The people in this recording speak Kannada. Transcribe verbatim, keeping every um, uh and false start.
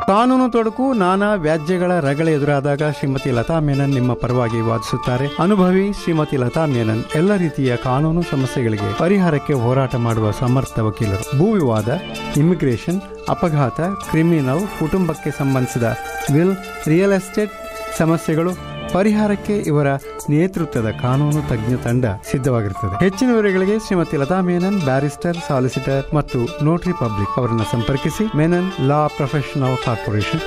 ಕಾನೂನು ತೊಡಕು, ನಾನಾ ವ್ಯಾಜ್ಯಗಳ ರಗಳೆ ಎದುರಾದಾಗ ಶ್ರೀಮತಿ ಲತಾ ಮೆನನ್ ನಿಮ್ಮ ಪರವಾಗಿ ವಾದಿಸುತ್ತಾರೆ. ಅನುಭವಿ ಶ್ರೀಮತಿ ಲತಾ ಮೆನನ್ ಎಲ್ಲ ರೀತಿಯ ಕಾನೂನು ಸಮಸ್ಯೆಗಳಿಗೆ ಪರಿಹಾರಕ್ಕೆ ಹೋರಾಟ ಮಾಡುವ ಸಮರ್ಥ ವಕೀಲರು. ಭೂ ವಿವಾದ, ಇಮಿಗ್ರೇಷನ್, ಅಪಘಾತ, ಕ್ರಿಮಿನಲ್, ಕುಟುಂಬಕ್ಕೆ ಸಂಬಂಧಿಸಿದ ವಿಲ್, ರಿಯಲ್ ಎಸ್ಟೇಟ್ ಸಮಸ್ಯೆಗಳು ಪರಿಹಾರಕ್ಕೆ ಇವರ ನೇತೃತ್ವದ ಕಾನೂನು ತಜ್ಞ ತಂಡ ಸಿದ್ಧವಾಗಿರುತ್ತದೆ. ಹೆಚ್ಚಿನ ವಿವರಗಳಿಗೆ ಶ್ರೀಮತಿ ಲತಾ ಮೆನನ್, ಬ್ಯಾರಿಸ್ಟರ್, ಸಾಲಿಸಿಟರ್ ಮತ್ತು ನೋಟರಿ ಪಬ್ಲಿಕ್ ಅವರನ್ನು ಸಂಪರ್ಕಿಸಿ. ಮೆನನ್ ಲಾ ಪ್ರೊಫೆಷನಲ್ ಕಾರ್ಪೊರೇಷನ್,